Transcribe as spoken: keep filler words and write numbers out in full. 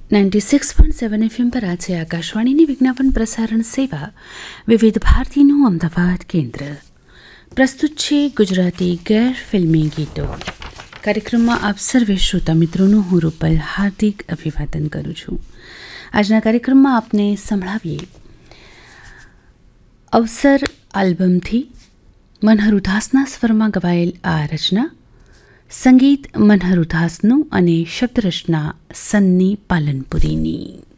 Ninety six point seven FM પર આજે આકાશવાણીની વિજ્ઞાપન પ્રસારણ સેવા વિવિધ ભારતીનું અમદાવાદ કેન્દ્ર પ્રસ્તુત છે ગુજરાતી ગેર ફિલ્મી ગીતો. કાર્યક્રમમાં આપ સર્વે શ્રોતા મિત્રોનું હું રૂપલ હાર્દિક અભિવાદન કરું છું. આજના કાર્યક્રમમાં આપને સંભળાવીએ અવસર આલ્બમથી મનહર ઉદાસના સ્વરમાં ગવાયેલ આ રચના. સંગીત મનહર ઉદાસનું અને શબ્દરચના સન્ની પાલનપુરીની.